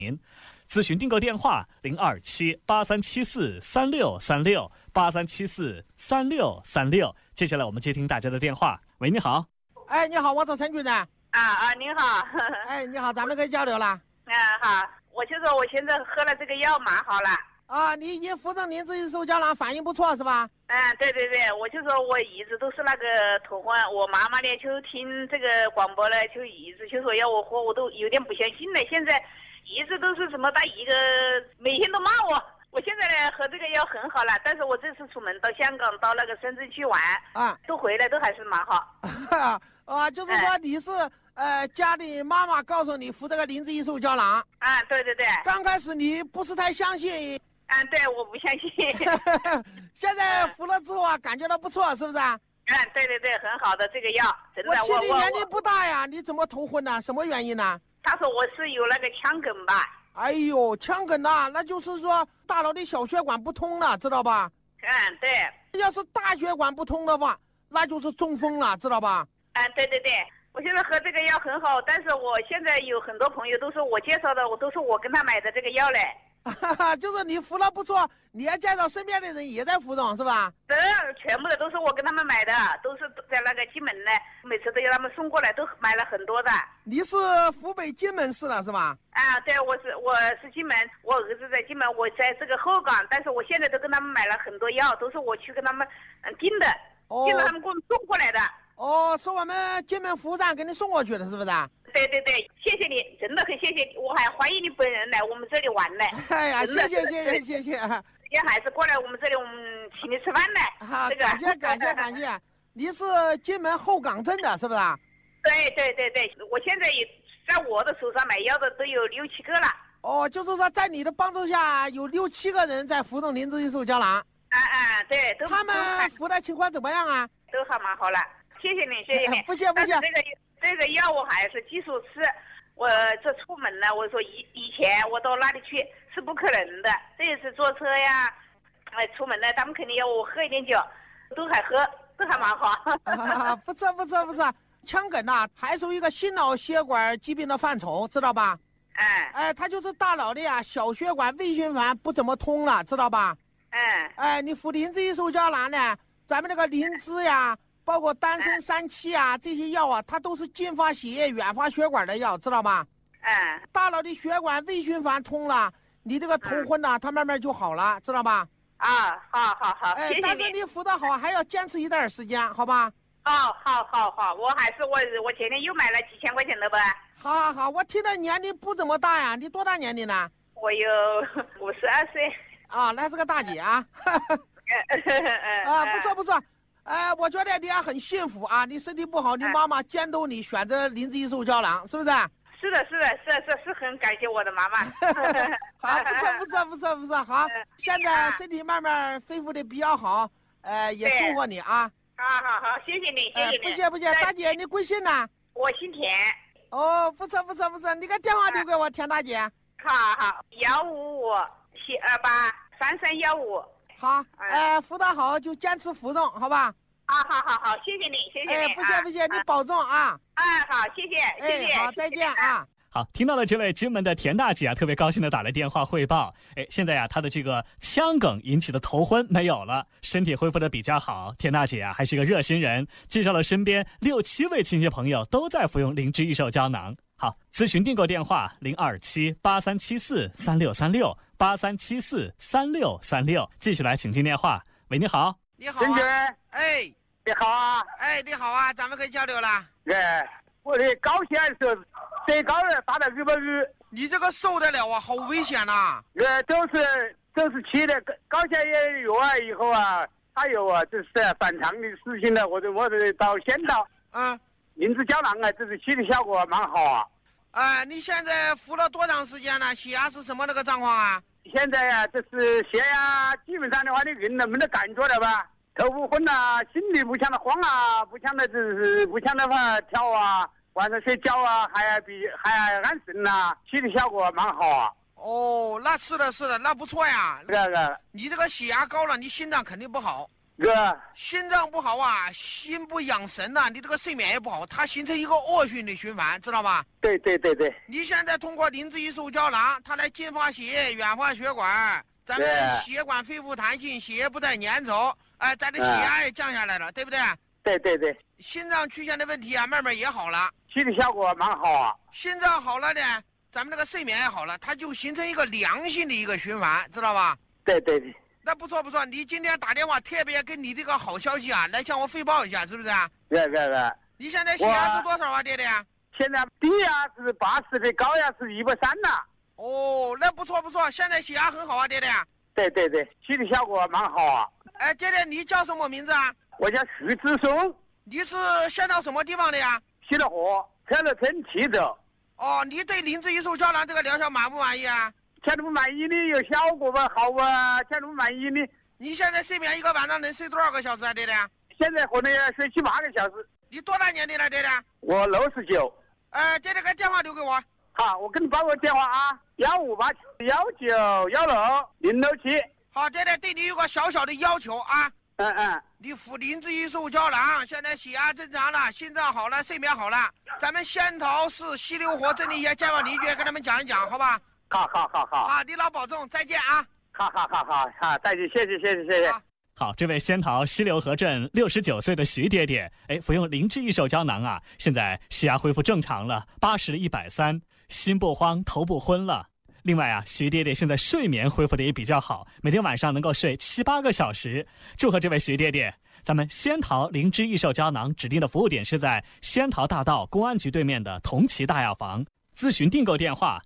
咨询订购电话027-8374-3636，8374-3636。接下来我们接听大家的电话。喂，你好。 哎，你好，我是陈局长。 您好。 哎，你好，咱们可以交流了。 好，我就说我现在喝了这个药蛮好了。 你已经服用磷脂异瘦胶囊，反应不错是吧？ 对，我就说我一直都是那个头昏，我妈妈呢就听这个广播呢，就一直就说要我喝，我都有点不相信了。现在一直都是什么大一个每天都骂我。我现在呢喝这个药很好了，但是我这次出门到香港到那个深圳去玩都回来都还是蛮好。 就是说你是家里妈妈告诉你服这个磷脂异瘦胶囊。 对。 刚开始你不是太相信。 对，我不相信。 现在服了之后感觉到不错，是不是？ 对，很好的这个药，真的。 我听你年龄不大呀，你怎么头昏呢？什么原因呢？ 他说我是有那个腔梗吧。 哎呦，腔梗呐，那就是说大脑的小血管不通了，知道吧？ 对。 要是大血管不通的话，那就是中风了，知道吧？ 对，我现在喝这个药很好，但是我现在有很多朋友都是我介绍的，都是我跟他买的这个药嘞。 就是你服了不错，你也介绍身边的人也在服用是吧？ 全部的都是我跟他们买的，都是在那个金门呢，每次都要他们送过来，都买了很多的。 你是湖北金门市的是吧？ 对，我是金门，我儿子在金门，我在这个后港，但是我现在都跟他们买了很多药，都是我去跟他们订的，订了他们给我们送过来的。 是我们金门服务站给你送过去的，是不是？ 对，谢谢你，真的很谢谢你，我还欢迎你本人来我们这里玩呢。 哎呀，谢谢。 也还是过来我们这里，我们请你吃饭呢。 感谢。你是金门后港镇的，是不是？ 对，我现在也在我的手上买药的都有6、7个了。 就是说在你的帮助下，有6、7个人在服用磷脂异瘦胶囊。 对， 他们服的情况怎么样啊？ 都还蛮好了，谢谢你。 不谢。 但是这个药我还是继续吃。我这出门呢，我说以前我到那里去是不可能的，这一次坐车呀，出门呢，他们肯定要我喝一点酒，都还喝，都还蛮好。 不错。腔梗还属于一个心脑血管疾病的范畴，知道吧？它就是大脑的小血管微循环不怎么通了，知道吧？你服磷脂异瘦胶囊呢，咱们那个磷脂呀，包括丹参三七这些药它都是近发血液远发血管的药，知道吧？大脑的血管微循环通了，你这个头昏它慢慢就好了，知道吧？ 好，谢谢你。 但是你服的好，还要坚持一段时间，好吧？ 好，我前天又买了几千块钱的吧。 好，我听着年龄不怎么大呀，你多大年龄呢？ 我有52岁。 那是个大姐不错。我觉得你也很幸福你身体不好，你妈妈监督你选择磷脂异瘦胶囊，是不是？ 是的，是很感谢我的妈妈。 好，不错。好，现在身体慢慢恢复的比较好，也祝贺你好，谢谢你。 不谢，大姐你贵姓呢？ 我姓田。 不错，你个电话留给我，田大姐。 好，155-728-3315。 好，服得好就坚持服用，好吧？ 好，谢谢你。 不谢，你保重好， 谢谢。 好，再见好，听到了这位金门的田大姐特别高兴的打来电话汇报，现在她的这个腔梗引起的头昏没有了，身体恢复的比较好。田大姐还是一个热心人，介绍了身边6、7位亲戚朋友都在服用磷脂异瘦胶囊。好，咨询订购电话027-8374-3636，8374-3636。继续来请进电话。喂，你好。 你好陈啊。 你好啊。 你好啊，咱们可以交流了。 我的高血压是最高的达到150。 你这个受得了好危险呐！ 都是吃的高血压药以后还有就是反常的事情了，我到先到磷脂胶囊这是起的效果蛮好你现在服了多长时间了？血压是什么那个状况啊？ 现在这是血压基本上的话，你人没得感觉了吧？头不昏心里不强的慌不强的就是不强的话跳晚上睡觉还安神起的效果蛮好那是的，那不错呀。 是。 你这个血压高了，你心脏肯定不好。 哥， 心脏不好啊，心不养神呐、你这个睡眠也不好，它形成一个恶性的循环，知道吧？ 对对对对。 你现在通过灵芝益寿胶囊，它来净化血液、软化血管，咱们血管恢复弹性，血液不再粘稠，咱的血压也降下来了，对不对？ 对对对。 心脏曲线的问题啊，慢慢也好了， 起的效果蛮好啊。 心脏好了呢，咱们那个睡眠也好了，它就形成一个良性的一个循环，知道吧？ 对对对。 那不错不错，你今天打电话特别跟你这个好消息啊，来向我汇报一下，是不是？ 对。 你现在血压是多少啊，爹爹？ 现在低压是80的，高压是130了。 哦，那不错不错，现在血压很好啊，爹爹。 对对对，起的效果蛮好啊。 爹爹，你叫什么名字啊？ 我叫徐志松。 你是现到什么地方的呀？ 西乐河车乐村汽走。 哦，你对灵芝益寿胶囊这个疗效满不满意啊？ 全都不满意的，有效果吧？好啊，全都不满意的。 你现在睡眠一个晚上能睡多少个小时啊，爹爹？ 现在可能要睡7、8个小时。 你多大年龄了，爹爹？ 我69。 爹爹，把电话留给我。 好，我给你报个电话啊，158719067。 好，爹爹，对你有个小小的要求啊。 嗯。 你服灵芝益寿胶囊，现在血压正常了，心脏好了，睡眠好了。咱们仙桃市西流河镇的一些街坊邻居跟他们讲一讲，好吧？ 好。 好，你老保重，再见啊！ 好，再见，谢谢。 好，这位仙桃西流河镇69岁的徐爹爹，服用灵芝益寿胶囊啊，现在血压恢复正常了，80的130，心不慌，头不昏了。另外啊，徐爹爹现在睡眠恢复的也比较好，每天晚上能够睡7、8个小时。祝贺这位徐爹爹！咱们仙桃灵芝益寿胶囊指定的服务点是在仙桃大道公安局对面的同齐大药房。咨询订购电话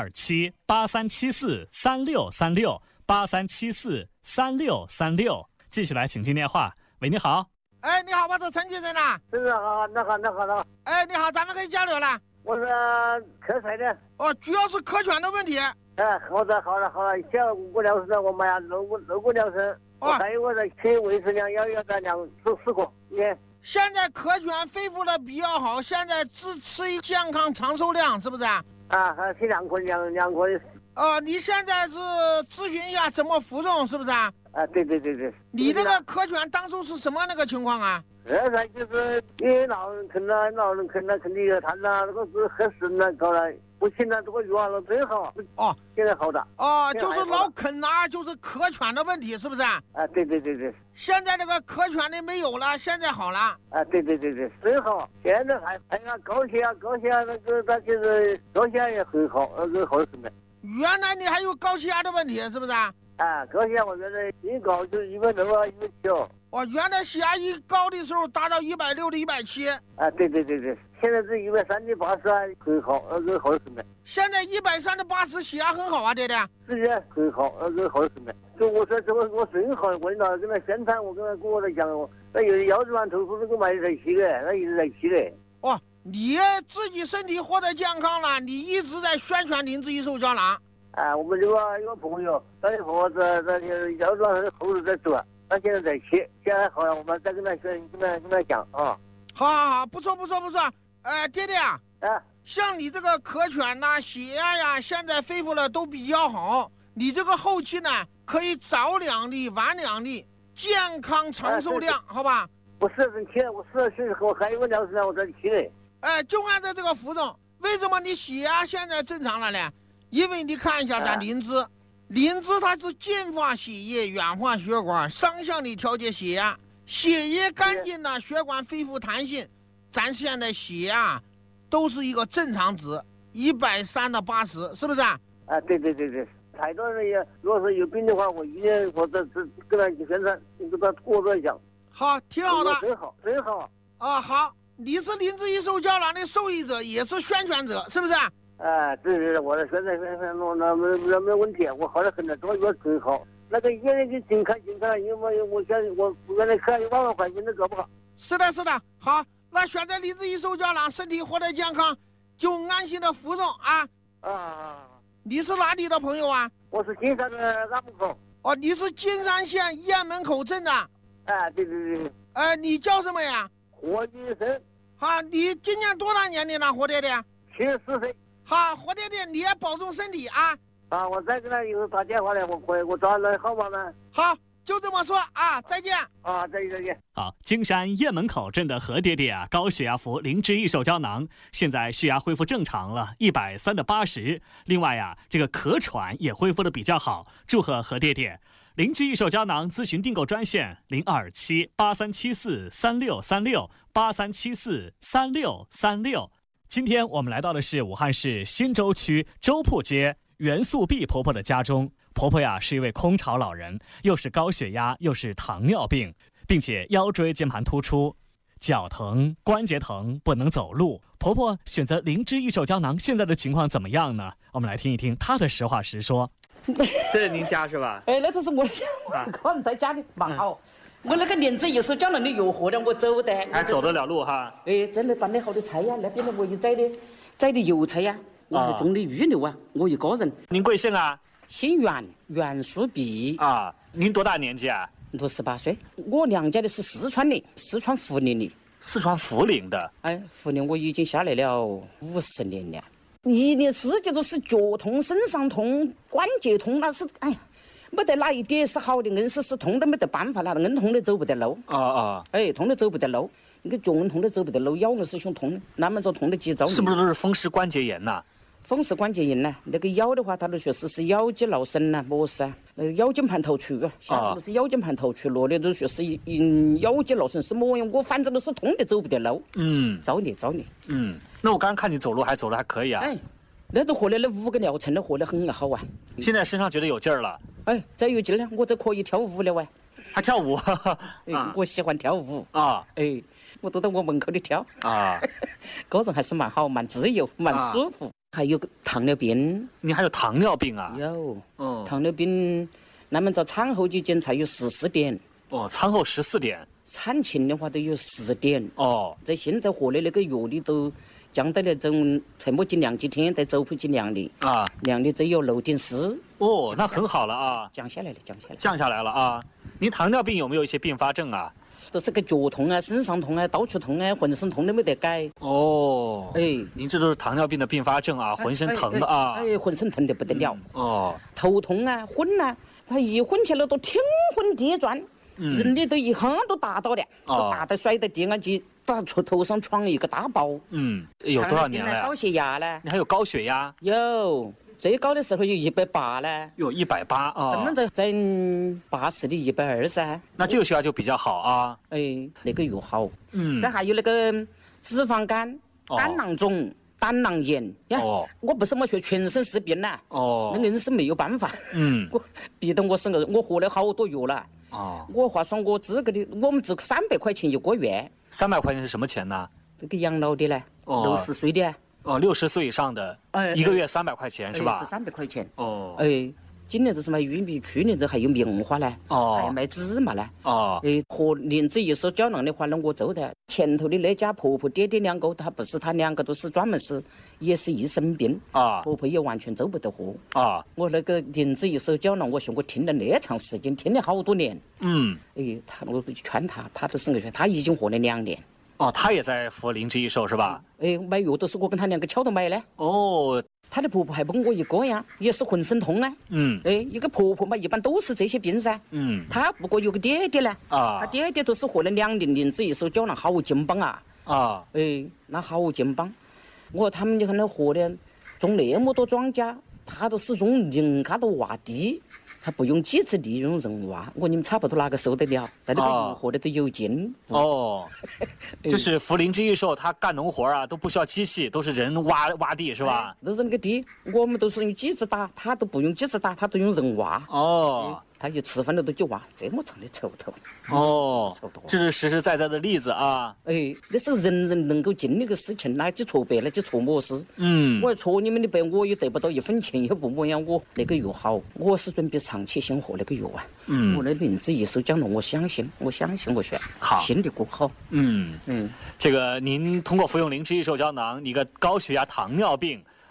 027-8374-3636，8374-3636。继续来请进电话。喂，你好。 你好，我是陈局长呐。 好。 你好，咱们可以交流了。 我是科犬的。 主要是科犬的问题。 好了，下5个疗程，我买了6个疗程。还有我的吃维持量要2至4个。 现在科犬恢复的比较好，现在只吃一健康长寿量，是不是？ 还吃2颗2颗。 你现在是咨询一下怎么服用，是不是？ 对。 你这个科犬当初是什么那个情况啊？ 就是因为老人啃了肯定有痰了，那个是喝水了搞了，不行了，这个药了真好。现在好的。 就是老啃啊，就是科犬的问题，是不是？ 对。 现在这个科犬的没有了，现在好了。 对，真好。现在还高血压那个，他就是高血压也很好，那个好什么？ 原来你还有高血压的问题，是不是？ 高血压我原来一高就160啊170。 原来血压一高的时候达到160的170。 对。现在是130的80很好，那个好什么？ 现在130的80血压很好啊，爹爹。 是很好，那个好什么？就我说这个我真好，我老跟他宣传，我跟他讲，那有的腰子丸头都买在起的，那一直在起的。 你自己身体活得健康了，你一直在宣传灵芝益寿胶囊。 我们有个朋友，他的朋友在腰子丸后头在做，他现在在起，现在好了，我们再跟他讲啊。 好，不错。爹爹啊，像你这个科犬呐、血压呀，现在恢复了都比较好。你这个后期呢，可以早2粒，晚2粒，健康长寿量，好吧？ 我40天，我40后还有个疗程我在起嘞。 就按照这个服用。为什么你血压现在正常了呢？因为你看一下咱灵芝，它是净化血液、软化血管，双向的调节血压，血液干净了，血管恢复弹性。咱现在血压都是一个正常值，130的80，是不是？ 对。太多人也，如果是有病的话，我一定我这跟他宣传，跟他过着讲。好， 挺好的。 真好。 好，你是灵芝益寿胶囊的受益者，也是宣传者，是不是？ 这是我的宣传，那没问题。我好的很了，这个药真好。那个医院就紧看，因为我原来看1万块钱都搞不好。 是的。好，那选择灵芝益寿胶囊，身体活得健康，就安心的服用啊。你是哪里的朋友啊？ 我是金山的安门口。 你是金山县雁门口镇的。 对。 你叫什么呀？ 何居生。 好，你今年多大年龄了，何爹爹 ？74岁。 好，何爹爹，你也保重身体啊。 我再跟他以后打电话来，我找那号码呢。 好， 就这么说啊，再见啊，再见。 好，金山雁门口镇的何爹爹啊，高血压服灵芝益寿胶囊，现在血压恢复正常了，130/80。另外啊，这个咳喘也恢复的比较好，祝贺何爹爹。灵芝益寿胶囊咨询订购专线027837436683743636。今天我们来到的是武汉市新洲区周铺街袁素碧婆婆的家中。婆婆呀是一位空巢老人，又是高血压又是糖尿病，并且腰椎间盘突出，脚疼关节疼，不能走路。婆婆选择灵芝益寿胶囊，现在的情况怎么样呢？我们来听一听她的实话实说。这是您家是吧？ 那这是我的家，可能在家里蛮好。我那个灵芝益寿胶囊的药喝了，我走的， 还走得了路哈。 真的办的好的菜呀，那边的我又摘的油菜呀，我还种的玉柳啊，我一个人。 您贵姓啊？ 姓袁素碧啊。您多大年纪啊 ？68岁。我娘家的是四川的，四川涪陵的。 四川涪陵的？ 涪陵我已经下来了50年了，一年四季都是脚痛、身上痛、关节痛，那是没得哪一点是好的，硬是痛都没得办法了，硬痛的走不得路。痛的走不得路，那个脚硬痛的走不得路，腰硬是胸痛的，那么就痛的急躁。 是不是都是风湿关节炎呐？ 风湿关节炎呢，那个腰的话，他都说是腰肌劳损呐，么事啊？那个腰间盘突出啊，现在都是腰间盘突出，落的都说是腰肌劳损是么样？我反正都是痛的走不得路。造孽。 那我刚刚看你走路还可以啊。 那都喝了那5个疗程都喝得很好啊。 现在身上觉得有劲儿了。 再有劲了，我这可以跳舞了还跳舞？ 我喜欢跳舞啊。 我都在我门口里跳啊。 个人还是蛮好，蛮自由，蛮舒服。还有糖尿病。 你还有糖尿病啊？ 有。糖尿病，那么在产后就检查有14点。 产后14点。 产前的话都有10点。在现在喝的那个药里都降到了从才没几量几天，在周铺去量的量的只有6.4。 那很好了啊。 降下来了啊。您糖尿病有没有一些并发症啊？ 都是个脚痛啊，身上痛啊，到处痛啊，浑身痛都没得改。 您这都是糖尿病的并发症啊，浑身疼啊。 浑身疼得不得了。头痛啊，昏啊，他一昏起来都天昏地转，人的都一下都打到了，打得摔在地上去，打头上撞一个大包。 有多少年了呀？ 高血压呢？ 你还有高血压？ 有。最高的时候有180呢， 有180啊！ 咱们在80的120噻。 那这个血压就比较好啊。 那个又好。再还有那个脂肪肝、胆囊肿、胆囊炎我不是么说全身是病呐。那硬是没有办法。我逼得我我喝了好多药了。我话说我这个的，我们只300块钱1个月。 300块钱是什么钱呢？ 这个养老的呢，60岁的。 60岁以上的，1个月300块钱是吧？ 这300块钱。今年都是卖玉米，去年都还有棉花呢，还有卖芝麻呢。喝灵芝益寿胶囊的话呢，我做的前头的那家婆婆爹爹2个，他2个都是专门也是一身病婆婆也完全走不得喝我那个灵芝益寿胶囊，我说我听了那长时间，听了好多年。我就劝他都是他已经喝了2年。 他也在服灵芝益寿是吧？ 买药都是我跟他2个敲头买的。他的婆婆还帮我一个呀，也是浑身痛啊。一个婆婆嘛，一般都是这些病噻。他不过有个爹爹呢。他爹爹都是喝了2年灵芝益寿胶囊，好劲棒啊。那好劲棒。我说他们就看他喝的，种那么多庄稼，他都是用人家都挖地。他不用几次地，用人挖。我说你们差不多哪个受得了？但那个油喝的都有劲。 就是服灵芝益寿，他干农活啊都不需要机器，都是人挖地是吧？ 都是那个地，我们都是用机子打，他都不用机子打，他都用人挖。他一吃饭了都去挖，这么长的锄头。 这是实实在在的例子啊。 那是人人能够尽那个事情，那去戳白了去戳么事？我戳你们的白，我也得不到1分钱，也不么样。我那个药好，我是准备长期先喝那个药啊。我那灵芝益寿胶囊，我相信我选好，信得过好。 这个您通过服用灵芝益寿胶囊，你个高血压、糖尿病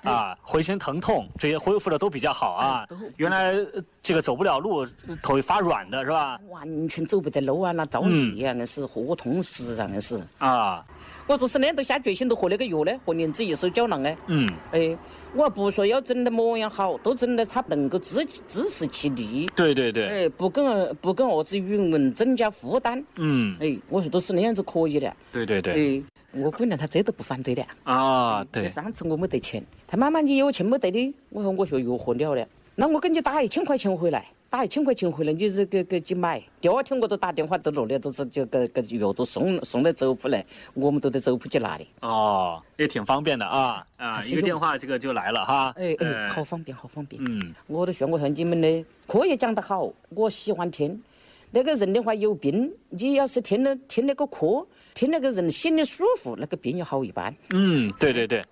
啊，浑身疼痛这些恢复的都比较好啊。原来这个走不了路，腿发软的是吧？ 完全走不得路啊，那遭累啊，硬是活痛死啊，硬是啊。我这4年都下决心都喝那个药呢，喝灵芝益寿胶囊呢。我不说要整得么样好，都整得他能够自食其力。 对。 不跟儿子语文增加负担。我说都是那样子可以的。 对。 我姑娘她这都不反对的。 啊，对。 上次我没得钱，她妈妈你有钱没得的？我说我学药喝了，那我给你打1000块钱回来。打1000块钱回来，你是给买。第2天我都打电话都落的，都是就个药都送到周浦来，我们都在周浦去拿的。 哦，也挺方便的啊一个电话这个就来了哈。 好方便。我都说你们的课也讲得好，我喜欢听。那个人的话有病，你要是听那个课，听那个人心里舒服，那个病就好一半。 对。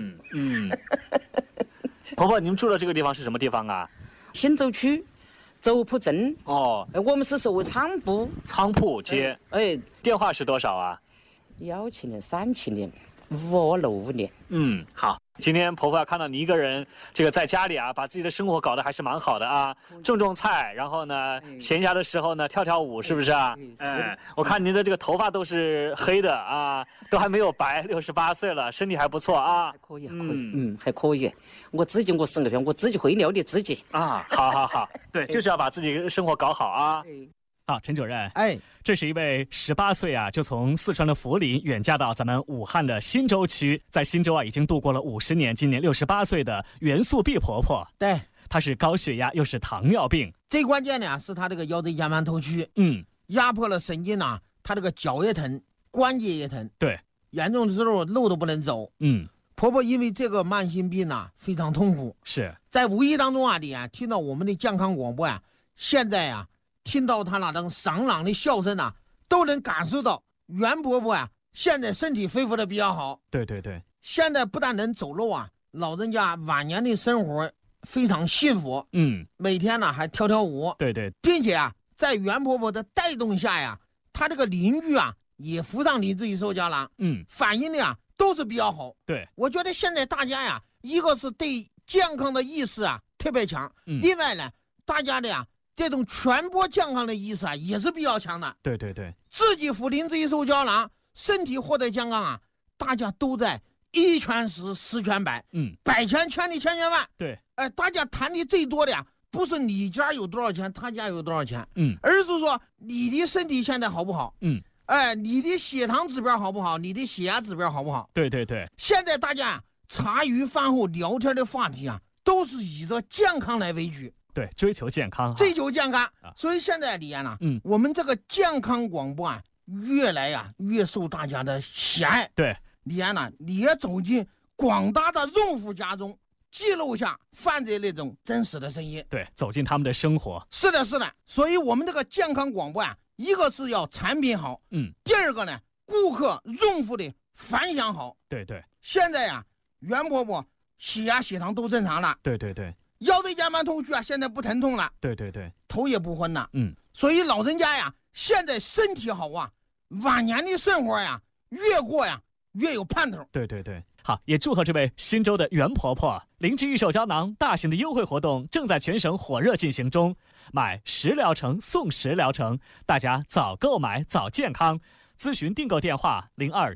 婆婆，你们住的这个地方是什么地方啊？ 新洲区。周浦镇哦， 我们是属于仓铺街。电话是多少啊 ？17年、37年、5265年。 好。今天婆婆看到你一个人这个在家里啊，把自己的生活搞得还是蛮好的啊，种菜，然后呢，闲暇的时候呢跳舞，是不是啊？我看您的这个头发都是黑的啊，都还没有白，68岁了，身体还不错啊。 还可以，还可以。我自己会料理自己啊。好，对，就是要把自己生活搞好啊。好，陈主任，这是一位18岁啊，就从四川的涪陵远嫁到咱们武汉的新洲区，在新洲啊已经度过了50年，今年68岁的袁素碧婆婆。 对， 她是高血压又是糖尿病， 最关键的是她这个腰椎间盘突出，压迫了神经啊，她这个脚也疼，关节也疼， 对， 严重的时候路都不能走。婆婆因为这个慢性病啊，非常痛苦。 是在无意当中啊，听到我们的健康广播啊，现在啊。听到他那种爽朗的笑声啊，都能感受到袁婆婆啊，现在身体恢复的比较好。 对， 现在不但能走路啊，老人家晚年的生活非常幸福。每天呢还跳舞。 对， 并且啊，在袁婆婆的带动下呀，她这个邻居啊也服上灵芝益寿胶囊。反应的啊都是比较好。 对， 我觉得现在大家呀，一个是对健康的意识啊特别强，另外呢，大家的呀。这种传播健康的意识啊，也是比较强的。 对， 自己服灵芝益寿胶囊，身体获得健康啊，大家都在1全10，10全百，百全千里，千千万。 对， 大家谈的最多的呀，不是你家有多少钱，他家有多少钱，而是说你的身体现在好不好，你的血糖指标好不好，你的血压指标好不好。 对， 现在大家茶余饭后聊天的话题啊，都是以着健康来为主。 对，追求健康， 所以现在李安呢，我们这个健康广播啊，越来呀越受大家的喜爱。 对， 李安呢，你也走进广大的用户家中，记录下犯罪那种真实的声音。 对，走进他们的生活。 是的，所以我们这个健康广播啊，一个是要产品好，第二个呢，顾客用户的反响好。 对， 现在呀，袁婆婆血压血糖都正常了。 对， 腰椎间盘突出啊，现在不疼痛了。 对， 头也不昏了。所以老人家呀，现在身体好啊，晚年的生活呀，越过呀越有盼头。 对，好，也祝贺这位新洲的袁婆婆，灵芝益寿胶囊大型的优惠活动正在全省火热进行中，买10疗程送10疗程，大家早购买早健康。咨询订购电话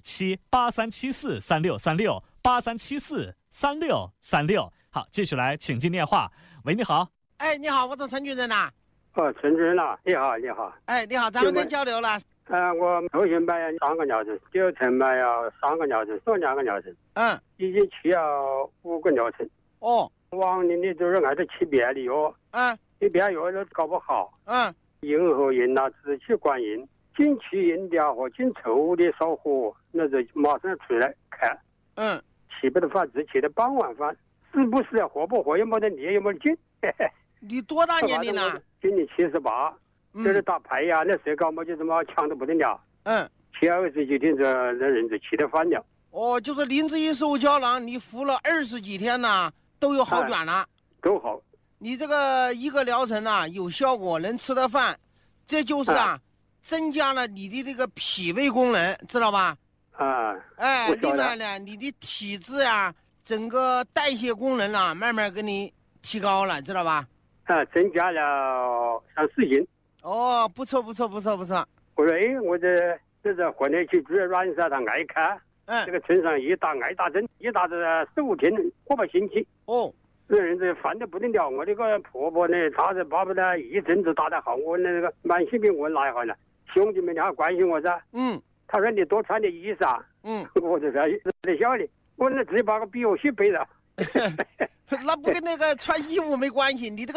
027-8374-3636，8374-3636。好，继续来，请进电话。喂，你好。 你好，我是陈主任呐。 陈主任呐，你好。 你好，咱们跟交流了。 我头先买3个疗程，第二天买要3个疗程，送2个疗程。已经吃了5个疗程。往年的就是挨着吃别的药。吃别的药都搞不好。硬核炎呐，支气管炎，经吃炎的和经抽的烧火，那就马上出来看。吃不得饭，只吃的半碗饭。是不是活不活也没得力也没得劲。 你多大年龄了？ 今年78，这是打牌呀，那谁搞么就这么强得不得了。吃20几天那人就吃得饭了。 就是灵芝益寿胶囊，你服了20几天呢，都有好转了。 都好。 你这个一个疗程啊，有效果，能吃得饭，这就是增加了你的这个脾胃功能，知道吧？另外呢，你的体质啊。 整个代谢功能啊，慢慢给你提高了，知道吧？ 增加了30斤。 哦，不错。我说我这混得起猪肉软噻，他爱看。这个村上爱打针，一打这15天，我不兴起。 哦。 人这烦得不得了，我那个婆婆呢，她是巴不得一针就打得好，我那个慢性病我拿一下了，兄弟们你还关心我噻。他说你多穿点衣裳。我就在笑的，我那直接把个鼻血背了。 那不跟那个穿衣服没关系，你这个。